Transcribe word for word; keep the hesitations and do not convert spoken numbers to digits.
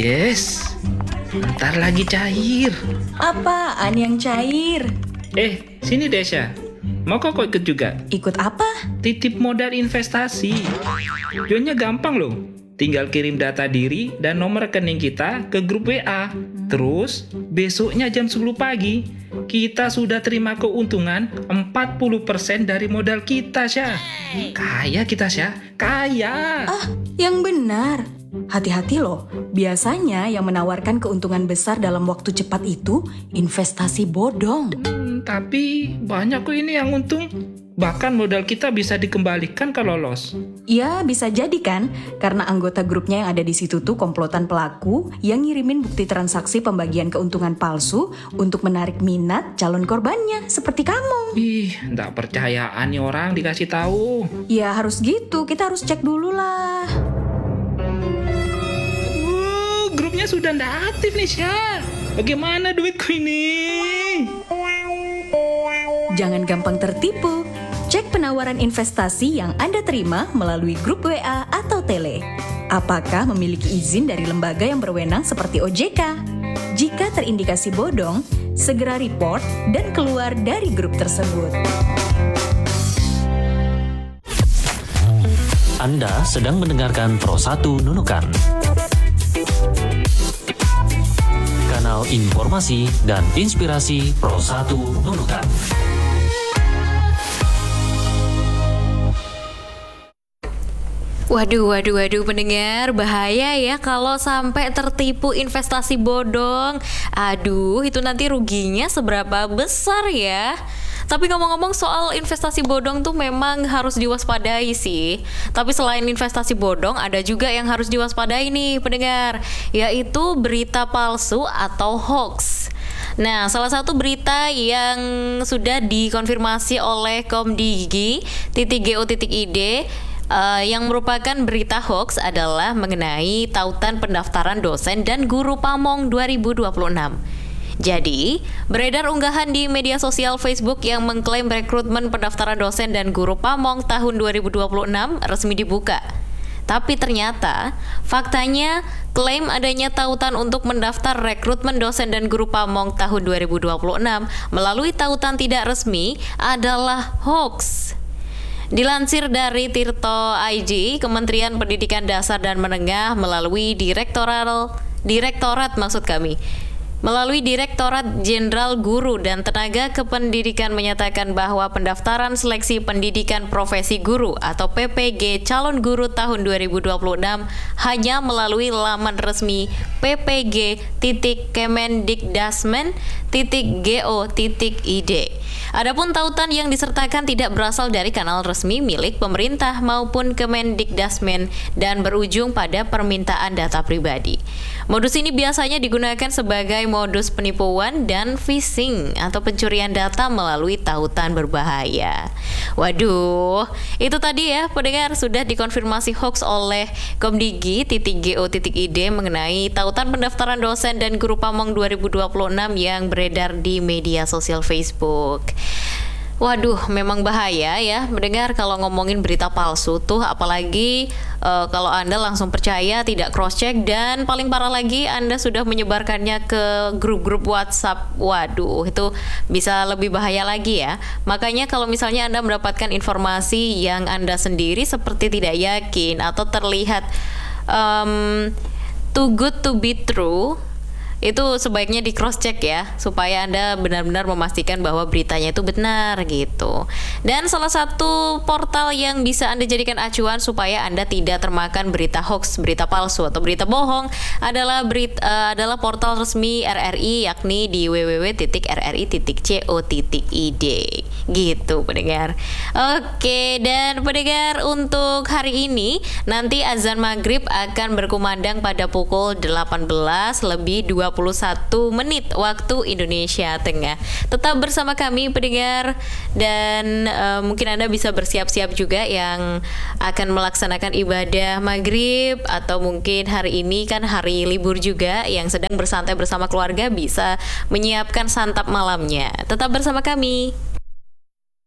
Yes, ntar lagi cair. Apaan yang cair? Eh, sini Desya. Mau kok ikut juga? Ikut apa? Titip modal investasi. Joinnya gampang loh. Tinggal kirim data diri dan nomor rekening kita ke grup W A. Terus, besoknya jam sepuluh pagi, kita sudah terima keuntungan empat puluh persen dari modal kita, Syah. Kaya kita, Syah. Kaya. Ah, yang benar. Hati-hati loh, biasanya yang menawarkan keuntungan besar dalam waktu cepat itu investasi bodong. Hmm, tapi banyak kok ini yang untung. Bahkan modal kita bisa dikembalikan kalau lolos. Ya, bisa jadi kan? Karena anggota grupnya yang ada di situ tuh komplotan pelaku yang ngirimin bukti transaksi pembagian keuntungan palsu untuk menarik minat calon korbannya, seperti kamu. Ih, nggak percayaan nih orang dikasih tahu. Ya harus gitu, kita harus cek dulu lah. Uh, grupnya sudah nggak aktif nih, Syah. Bagaimana duitku ini? Jangan gampang tertipu. Cek penawaran investasi yang Anda terima melalui grup W A atau tele. Apakah memiliki izin dari lembaga yang berwenang seperti O J K? Jika terindikasi bodong, segera report dan keluar dari grup tersebut. Anda sedang mendengarkan Pro satu Nunukan, kanal informasi dan inspirasi Pro satu Nunukan. Waduh, waduh, waduh pendengar, bahaya ya kalau sampai tertipu investasi bodong. Aduh, itu nanti ruginya seberapa besar ya? Tapi ngomong-ngomong soal investasi bodong tuh memang harus diwaspadai sih. Tapi selain investasi bodong, ada juga yang harus diwaspadai nih pendengar, yaitu berita palsu atau hoax. Nah, salah satu berita yang sudah dikonfirmasi oleh komdigi titik go titik id Uh, yang merupakan berita hoax adalah mengenai tautan pendaftaran dosen dan guru Pamong dua ribu dua puluh enam. Jadi, beredar unggahan di media sosial Facebook yang mengklaim rekrutmen pendaftaran dosen dan guru Pamong tahun dua ribu dua puluh enam resmi dibuka. Tapi ternyata, faktanya klaim adanya tautan untuk mendaftar rekrutmen dosen dan guru Pamong tahun dua ribu dua puluh enam melalui tautan tidak resmi adalah hoax. Dilansir dari Tirto I G, Kementerian Pendidikan Dasar dan Menengah melalui Direktoral Direktorat maksud kami melalui Direktorat Jenderal Guru dan Tenaga Kependidikan menyatakan bahwa pendaftaran seleksi pendidikan profesi guru atau P P G calon guru tahun dua ribu dua puluh enam hanya melalui laman resmi p p g titik kemendikdasmen titik go titik id. Adapun tautan yang disertakan tidak berasal dari kanal resmi milik pemerintah maupun Kemendikdasmen dan berujung pada permintaan data pribadi. Modus ini biasanya digunakan sebagai modus penipuan dan phishing atau pencurian data melalui tautan berbahaya. Waduh, itu tadi ya pendengar sudah dikonfirmasi hoax oleh komdigi titik go titik id mengenai tautan pendaftaran dosen dan guru Pamong dua ribu dua puluh enam yang beredar di media sosial Facebook. Waduh, memang bahaya ya mendengar kalau ngomongin berita palsu tuh, apalagi uh, kalau Anda langsung percaya, tidak cross check, dan paling parah lagi Anda sudah menyebarkannya ke grup-grup WhatsApp. Waduh, itu bisa lebih bahaya lagi ya. Makanya kalau misalnya Anda mendapatkan informasi yang Anda sendiri seperti tidak yakin atau terlihat um, too good to be true, itu sebaiknya di cross check ya, supaya Anda benar-benar memastikan bahwa beritanya itu benar gitu. Dan salah satu portal yang bisa Anda jadikan acuan supaya Anda tidak termakan berita hoax, berita palsu atau berita bohong adalah berita, uh, adalah portal resmi R R I, yakni di w w w titik r r i titik co titik i d gitu pendengar. Oke, dan pendengar untuk hari ini nanti azan maghrib akan berkumandang pada pukul delapan belas lebih dua puluh satu menit waktu Indonesia Tengah. Tetap bersama kami pendengar, dan uh, mungkin Anda bisa bersiap-siap juga yang akan melaksanakan ibadah maghrib, atau mungkin hari ini kan hari libur juga, yang sedang bersantai bersama keluarga bisa menyiapkan santap malamnya. Tetap bersama kami.